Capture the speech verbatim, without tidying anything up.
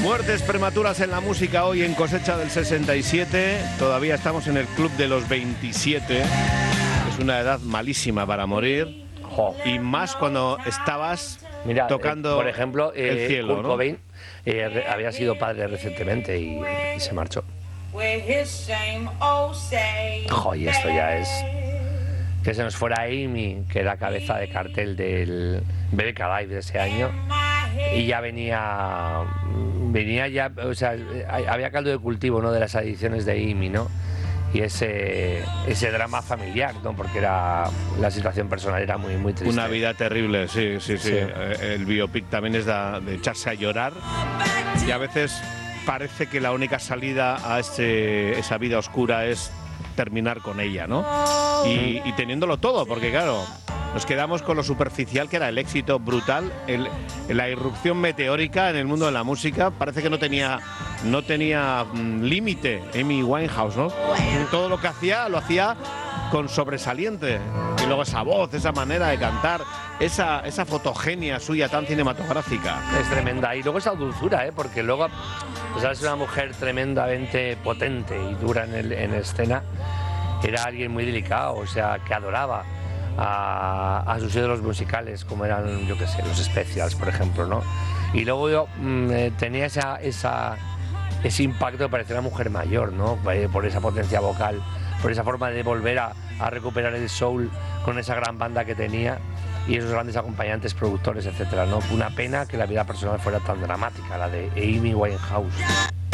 Muertes prematuras en la música hoy en Cosecha del sesenta y siete. Todavía estamos en el club de los veintisiete. Es una edad malísima para morir. Jo. Y más cuando estabas Mira, tocando eh, por ejemplo, eh, el cielo, Kurt ¿no? Cobain eh, había sido padre recientemente y, y se marchó. Jo, y esto ya es... Que se nos fuera Amy, que era cabeza de cartel del B B K Live de ese año, y ya venía, venía ya, o sea, había caldo de cultivo, ¿no?, de las adicciones de Amy, ¿no? Y ese, ese drama familiar, ¿no? Porque era, la situación personal era muy, muy triste. Una vida terrible, sí, sí, sí. Sí. El biopic también es de, de echarse a llorar. Y a veces parece que la única salida a ese, esa vida oscura es terminar con ella, ¿no? Y, y teniéndolo todo, porque claro, nos quedamos con lo superficial que era el éxito brutal, el, la irrupción meteórica en el mundo de la música. Parece que no tenía, no tenía mm, límite Amy Winehouse, ¿no? Todo lo que hacía, lo hacía con sobresaliente. Y luego esa voz, esa manera de cantar, esa, esa fotogenia suya tan cinematográfica. Es tremenda. Y luego esa dulzura, ¿eh? Porque luego, pues es una mujer tremendamente potente y dura en, el, en escena. Era alguien muy delicado, o sea, que adoraba a, a sus ídolos musicales, como eran, yo qué sé, los Specials, por ejemplo, ¿no? Y luego yo mmm, tenía esa, esa, ese impacto de parecer una mujer mayor, ¿no? Por esa potencia vocal, por esa forma de volver a, a recuperar el soul con esa gran banda que tenía y esos grandes acompañantes, productores, etcétera, ¿no? Una pena que la vida personal fuera tan dramática, la de Amy Winehouse.